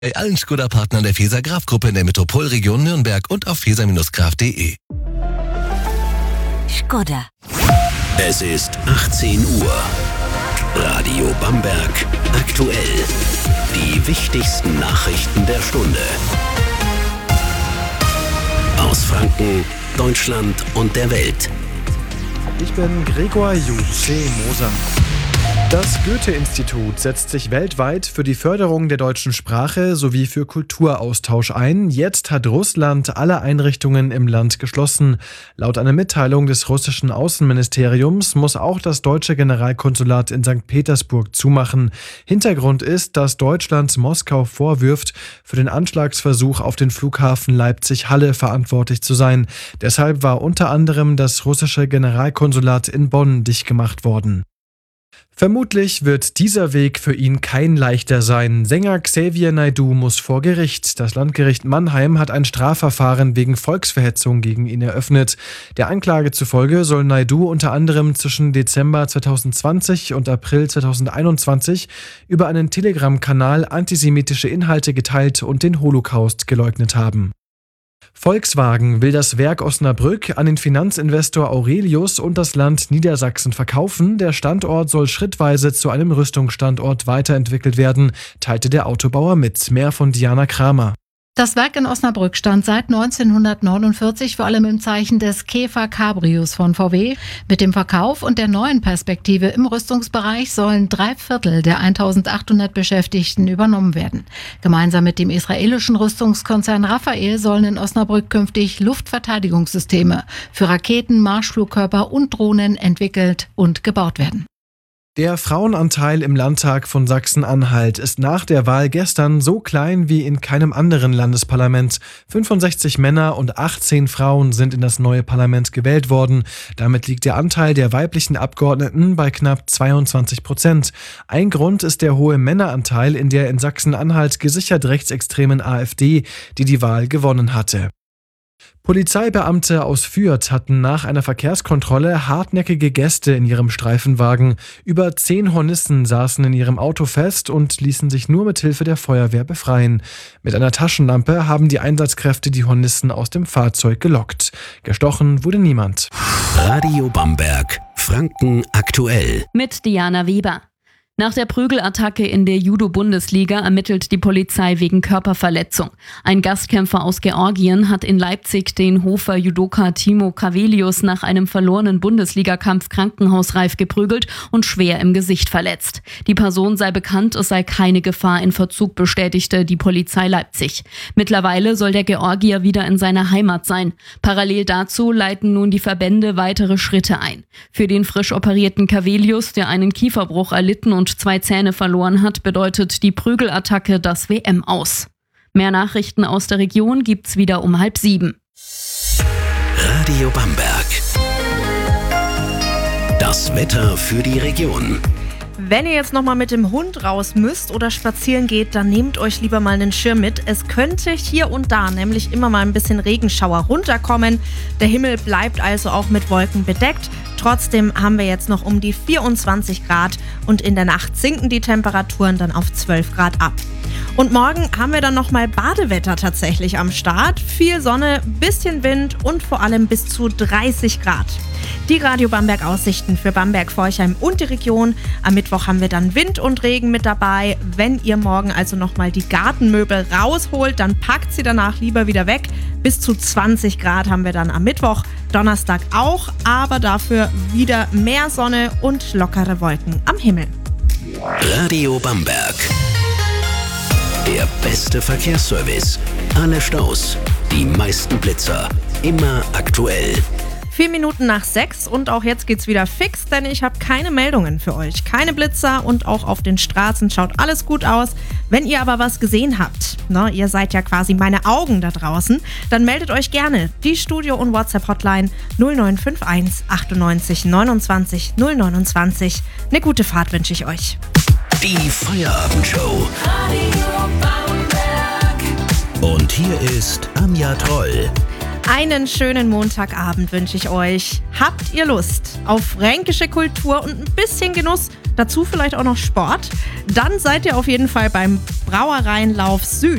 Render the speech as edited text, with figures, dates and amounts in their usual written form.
Bei allen Skoda-Partnern der Feser Graf-Gruppe in der Metropolregion Nürnberg und auf feser-graf.de. Skoda. Es ist 18 Uhr. Radio Bamberg aktuell. Die wichtigsten Nachrichten der Stunde. Aus Franken, Deutschland und der Welt. Ich bin Gregor Juce-Moser. Das Goethe-Institut setzt sich weltweit für die Förderung der deutschen Sprache sowie für Kulturaustausch ein. Jetzt hat Russland alle Einrichtungen im Land geschlossen. Laut einer Mitteilung des russischen Außenministeriums muss auch das deutsche Generalkonsulat in St. Petersburg zumachen. Hintergrund ist, dass Deutschland Moskau vorwirft, für den Anschlagsversuch auf den Flughafen Leipzig-Halle verantwortlich zu sein. Deshalb war unter anderem das russische Generalkonsulat in Bonn dicht gemacht worden. Vermutlich wird dieser Weg für ihn kein leichter sein. Sänger Xavier Naidoo muss vor Gericht. Das Landgericht Mannheim hat ein Strafverfahren wegen Volksverhetzung gegen ihn eröffnet. Der Anklage zufolge soll Naidoo unter anderem zwischen Dezember 2020 und April 2021 über einen Telegram-Kanal antisemitische Inhalte geteilt und den Holocaust geleugnet haben. Volkswagen will das Werk Osnabrück an den Finanzinvestor Aurelius und das Land Niedersachsen verkaufen. Der Standort soll schrittweise zu einem Rüstungsstandort weiterentwickelt werden, teilte der Autobauer mit. Mehr von Diana Kramer. Das Werk in Osnabrück stand seit 1949 vor allem im Zeichen des Käfer Cabrios von VW. Mit dem Verkauf und der neuen Perspektive im Rüstungsbereich sollen 3/4 der 1800 Beschäftigten übernommen werden. Gemeinsam mit dem israelischen Rüstungskonzern Rafael sollen in Osnabrück künftig Luftverteidigungssysteme für Raketen, Marschflugkörper und Drohnen entwickelt und gebaut werden. Der Frauenanteil im Landtag von Sachsen-Anhalt ist nach der Wahl gestern so klein wie in keinem anderen Landesparlament. 65 Männer und 18 Frauen sind in das neue Parlament gewählt worden. Damit liegt der Anteil der weiblichen Abgeordneten bei knapp 22%. Ein Grund ist der hohe Männeranteil in der in Sachsen-Anhalt gesichert rechtsextremen AfD, die die Wahl gewonnen hatte. Polizeibeamte aus Fürth hatten nach einer Verkehrskontrolle hartnäckige Gäste in ihrem Streifenwagen. Über 10 Hornissen saßen in ihrem Auto fest und ließen sich nur mit Hilfe der Feuerwehr befreien. Mit einer Taschenlampe haben die Einsatzkräfte die Hornissen aus dem Fahrzeug gelockt. Gestochen wurde niemand. Radio Bamberg, Franken aktuell. Mit Diana Weber. Nach der Prügelattacke in der Judo-Bundesliga ermittelt die Polizei wegen Körperverletzung. Ein Gastkämpfer aus Georgien hat in Leipzig den Hofer Judoka Timo Kavelius nach einem verlorenen Bundesligakampf krankenhausreif geprügelt und schwer im Gesicht verletzt. Die Person sei bekannt, es sei keine Gefahr in Verzug, bestätigte die Polizei Leipzig. Mittlerweile soll der Georgier wieder in seiner Heimat sein. Parallel dazu leiten nun die Verbände weitere Schritte ein. Für den frisch operierten Kavelius, der einen Kieferbruch erlitten und 2 Zähne verloren hat, bedeutet die Prügelattacke das WM aus. Mehr Nachrichten aus der Region gibt's wieder um 6:30. Radio Bamberg. Das Wetter für die Region. Wenn ihr jetzt nochmal mit dem Hund raus müsst oder spazieren geht, dann nehmt euch lieber mal einen Schirm mit. Es könnte hier und da nämlich immer mal ein bisschen Regenschauer runterkommen. Der Himmel bleibt also auch mit Wolken bedeckt. Trotzdem haben wir jetzt noch um die 24 Grad und in der Nacht sinken die Temperaturen dann auf 12 Grad ab. Und morgen haben wir dann nochmal Badewetter tatsächlich am Start. Viel Sonne, bisschen Wind und vor allem bis zu 30 Grad. Die Radio Bamberg Aussichten für Bamberg, Forchheim und die Region. Am Mittwoch haben wir dann Wind und Regen mit dabei. Wenn ihr morgen also nochmal die Gartenmöbel rausholt, dann packt sie danach lieber wieder weg. Bis zu 20 Grad haben wir dann am Mittwoch, Donnerstag auch, aber dafür wieder mehr Sonne und lockere Wolken am Himmel. Radio Bamberg. Der beste Verkehrsservice. Alle Staus, die meisten Blitzer, immer aktuell. 4 Minuten nach 6 und auch jetzt geht's wieder fix, denn ich habe keine Meldungen für euch. Keine Blitzer und auch auf den Straßen schaut alles gut aus. Wenn ihr aber was gesehen habt, ihr seid ja quasi meine Augen da draußen, dann meldet euch gerne. Die Studio- und WhatsApp-Hotline 0951 98 29 029. Eine gute Fahrt wünsche ich euch. Die Feierabendshow. Radio Bamberg. Und hier ist Anja Troll. Einen schönen Montagabend wünsche ich euch. Habt ihr Lust auf fränkische Kultur und ein bisschen Genuss, dazu vielleicht auch noch Sport? Dann seid ihr auf jeden Fall beim Brauereienlauf Süd.